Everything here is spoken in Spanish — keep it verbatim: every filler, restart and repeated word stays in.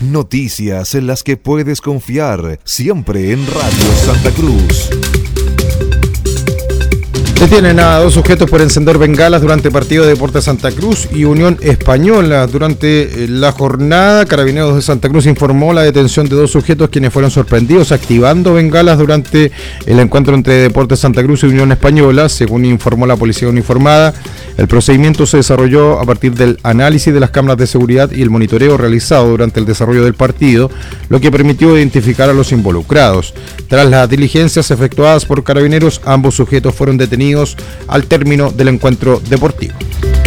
Noticias en las que puedes confiar, siempre en Radio Santa Cruz. Detienen a dos sujetos por encender bengalas durante partido de Deportes Santa Cruz y Unión Española. Durante la jornada, Carabineros de Santa Cruz informó la detención de dos sujetos quienes fueron sorprendidos activando bengalas durante el encuentro entre Deportes Santa Cruz y Unión Española. Según informó la policía uniformada, el procedimiento se desarrolló a partir del análisis de las cámaras de seguridad y el monitoreo realizado durante el desarrollo del partido, lo que permitió identificar a los involucrados. Tras las diligencias efectuadas por Carabineros, ambos sujetos fueron detenidos al término del encuentro deportivo.